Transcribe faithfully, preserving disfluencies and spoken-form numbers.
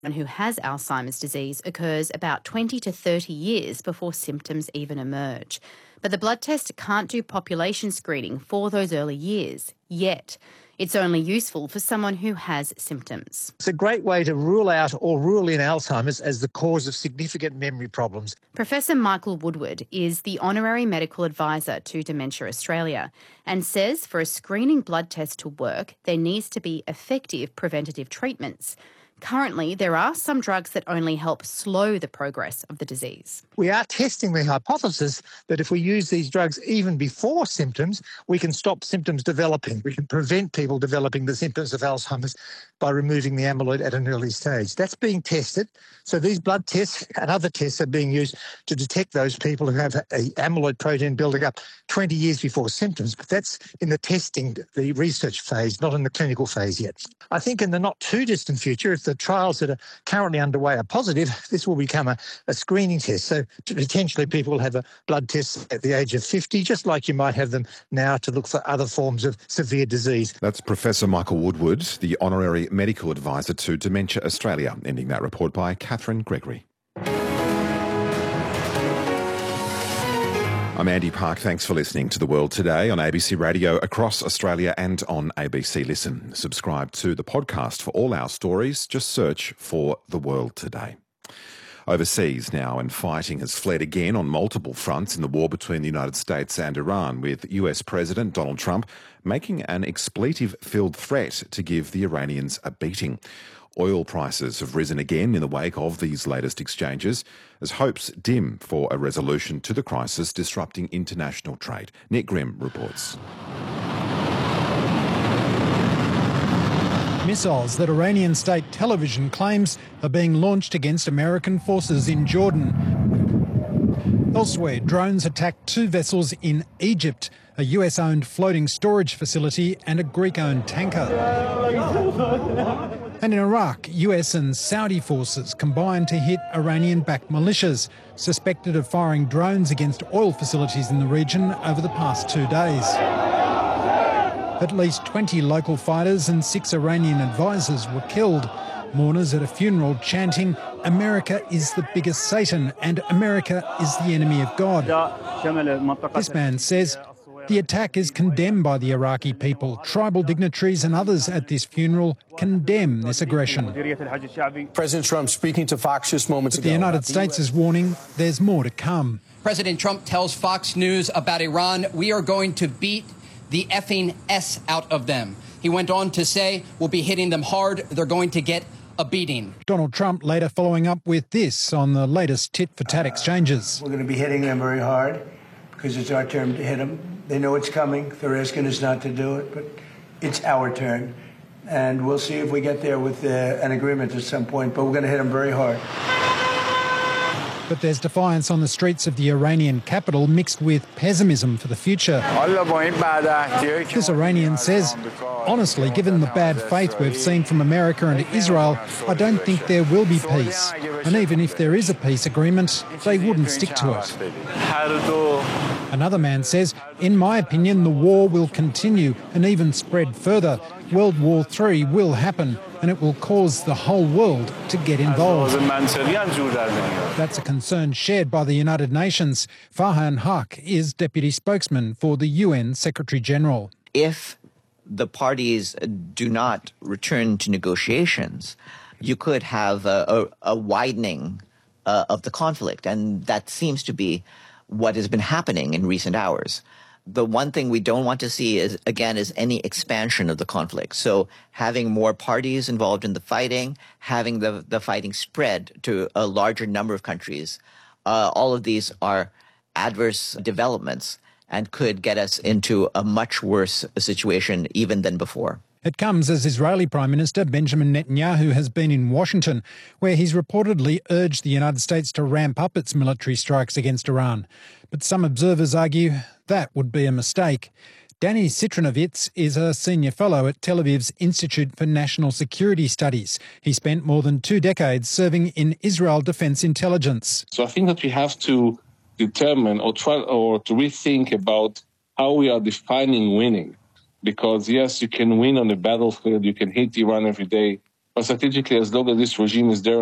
who has Alzheimer's disease occurs about twenty to thirty years before symptoms even emerge. But the blood test can't do population screening for those early years yet. It's only useful for someone who has symptoms. It's a great way to rule out or rule in Alzheimer's as the cause of significant memory problems. Professor Michael Woodward is the Honorary Medical Advisor to Dementia Australia and says for a screening blood test to work, there needs to be effective preventative treatments. Currently, there are some drugs that only help slow the progress of the disease. We are testing the hypothesis that if we use these drugs even before symptoms, we can stop symptoms developing. We can prevent people developing the symptoms of Alzheimer's by removing the amyloid at an early stage. That's being tested. So these blood tests and other tests are being used to detect those people who have a amyloid protein building up twenty years before symptoms. But that's in the testing, the research phase, not in the clinical phase yet. I think in the not too distant future, if the trials that are currently underway are positive, this will become a, a screening test. So potentially people will have a blood test at the age of fifty, just like you might have them now to look for other forms of severe disease. That's Professor Michael Woodward, the Honorary Medical Advisor to Dementia Australia, ending that report by Catherine Gregory. I'm Andy Park. Thanks for listening to The World Today on A B C Radio across Australia and on A B C Listen. Subscribe to the podcast for all our stories. Just search for The World Today. Overseas now, and fighting has fled again on multiple fronts in the war between the United States and Iran, with U S President Donald Trump making an expletive-filled threat to give the Iranians a beating. Oil prices have risen again in the wake of these latest exchanges, as hopes dim for a resolution to the crisis disrupting international trade. Nick Grimm reports. Missiles that Iranian state television claims are being launched against American forces in Jordan. Elsewhere, drones attacked two vessels in Egypt, a U S-owned floating storage facility and a Greek-owned tanker. And in Iraq, U S and Saudi forces combined to hit Iranian-backed militias, suspected of firing drones against oil facilities in the region over the past two days. At least twenty local fighters and six Iranian advisors were killed. Mourners at a funeral chanting, "America is the biggest Satan and America is the enemy of God." This man says the attack is condemned by the Iraqi people. Tribal dignitaries and others at this funeral condemn this aggression. President Trump speaking to Fox just moments but ago. The United States is warning there's more to come. President Trump tells Fox News about Iran, "We are going to beat the effing S out of them." He went on to say, "We'll be hitting them hard. They're going to get a beating." Donald Trump later following up with this on the latest tit-for-tat exchanges. We're going to be hitting them very hard because it's our turn to hit them. They know it's coming. They're asking us not to do it, but it's our turn. And we'll see if we get there with uh, an agreement at some point, but we're going to hit them very hard. But there's defiance on the streets of the Iranian capital mixed with pessimism for the future. This Iranian says, "Honestly, given the bad faith we've seen from America and Israel, I don't think there will be peace. And even if there is a peace agreement, they wouldn't stick to it." Another man says, "In my opinion, the war will continue and even spread further. World War Three will happen, and it will cause the whole world to get involved." That's a concern shared by the United Nations. Farhan Haq is Deputy Spokesman for the U N Secretary-General. If the parties do not return to negotiations, you could have a, a, a widening uh, of the conflict, and that seems to be what has been happening in recent hours. The one thing we don't want to see is, again, is any expansion of the conflict. So having more parties involved in the fighting, having the, the fighting spread to a larger number of countries, uh, all of these are adverse developments and could get us into a much worse situation even than before. It comes as Israeli Prime Minister Benjamin Netanyahu has been in Washington, where he's reportedly urged the United States to ramp up its military strikes against Iran. But some observers argue that would be a mistake. Danny Citranovitz is a senior fellow at Tel Aviv's Institute for National Security Studies. He spent more than two decades serving in Israel Defense Intelligence. So I think that we have to determine or try or to rethink about how we are defining winning. Because, yes, you can win on the battlefield, you can hit Iran every day, But strategically, as long as this regime is there